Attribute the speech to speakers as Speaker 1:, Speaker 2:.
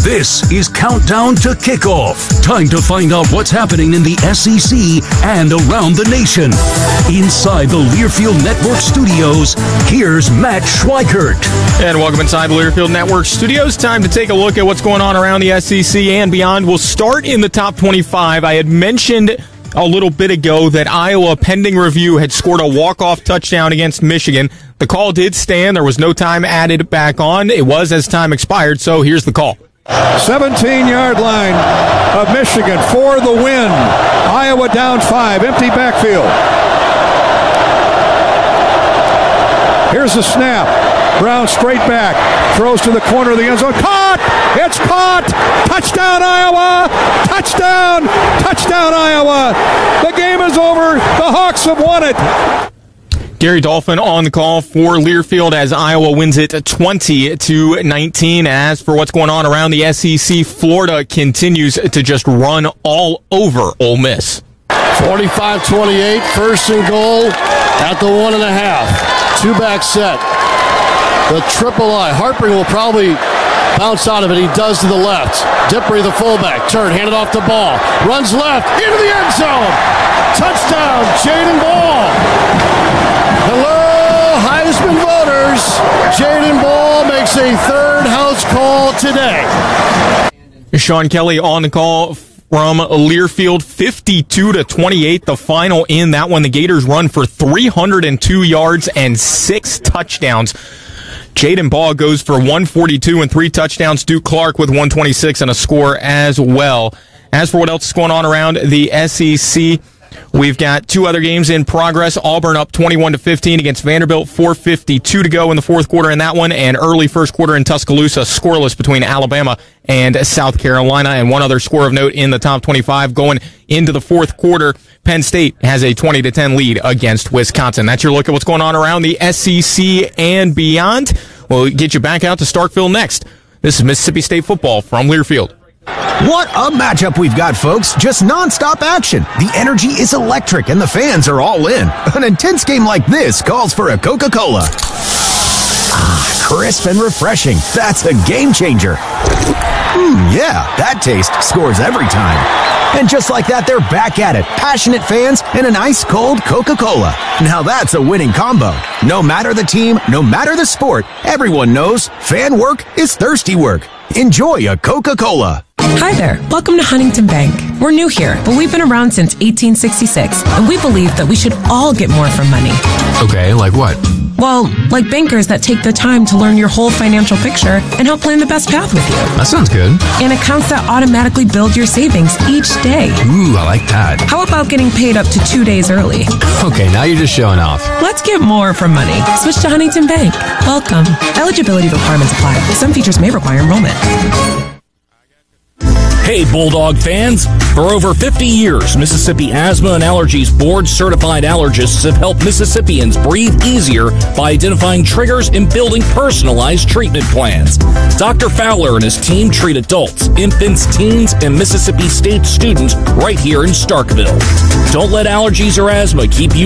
Speaker 1: This is Countdown to Kickoff. Time to find out what's happening in the SEC and around the nation. Inside the Learfield Network studios, here's Matt Schweikert.
Speaker 2: And welcome inside the Learfield Network studios. Time to take a look at what's going on around the SEC and beyond. We'll start in the top 25. I had mentioned a little bit ago that Iowa, pending review, had scored a walk-off touchdown against Michigan. The call did stand. There was no time added back on. It was as time expired, so here's the call.
Speaker 3: 17-yard line of Michigan for the win. Iowa down 5, empty backfield. Here's the snap. Brown straight back. Throws to the corner of the end zone. Caught! It's caught! Touchdown, Iowa! Touchdown! Touchdown, Iowa! The game is over. The Hawks have won it.
Speaker 2: Gary Dolphin on the call for Learfield as Iowa wins it 20-19. As for what's going on around the SEC, Florida continues to just run all over Ole Miss.
Speaker 4: 45-28, first and goal at the 1.5. Two-back set. The triple I. Harpring will probably bounce out of it. He does to the left. Dippery, the fullback. Turn, hand it off to Ball. Runs left, into the end zone. Touchdown, Jaden Ball. Hello, Heisman voters. Jaden Ball makes a third house call today.
Speaker 2: Sean Kelly on the call from Learfield, 52-28, the final in that one. The Gators run for 302 yards and 6 touchdowns. Jaden Ball goes for 142 and 3 touchdowns. Duke Clark with 126 and a score as well. As for what else is going on around the SEC, we've got 2 other games in progress. Auburn up 21-15 against Vanderbilt. 4:52 to go in the fourth quarter in that one. And early first quarter in Tuscaloosa, scoreless between Alabama and South Carolina. And one other score of note in the top 25 going into the fourth quarter. Penn State has a 20-10 lead against Wisconsin. That's your look at what's going on around the SEC and beyond. We'll get you back out to Starkville next. This is Mississippi State football from Learfield.
Speaker 5: What a matchup we've got, folks. Just nonstop action. The energy is electric and the fans are all in. An intense game like this calls for a Coca-Cola. Crisp and refreshing. That's a game changer. Yeah, that taste scores every time. And just like that, they're back at it. Passionate fans and an ice-cold Coca-Cola. Now that's a winning combo. No matter the team, no matter the sport, everyone knows fan work is thirsty work. Enjoy a Coca-Cola.
Speaker 6: Hi there. Welcome to Huntington Bank. We're new here, but we've been around since 1866, and we believe that we should all get more from money.
Speaker 7: Okay, like what?
Speaker 6: Well, like bankers that take the time to learn your whole financial picture and help plan the best path with you.
Speaker 7: That sounds good.
Speaker 6: And accounts that automatically build your savings each day.
Speaker 7: Ooh, I like that.
Speaker 6: How about getting paid up to 2 days early?
Speaker 7: Okay, now you're just showing off.
Speaker 6: Let's get more from money. Switch to Huntington Bank. Welcome. Eligibility requirements apply. Some features may require enrollment.
Speaker 8: Hey, Bulldog fans! For over 50 years, Mississippi Asthma and Allergies board-certified allergists have helped Mississippians breathe easier by identifying triggers and building personalized treatment plans. Dr. Fowler and his team treat adults, infants, teens, and Mississippi State students right here in Starkville. Don't let allergies or asthma keep you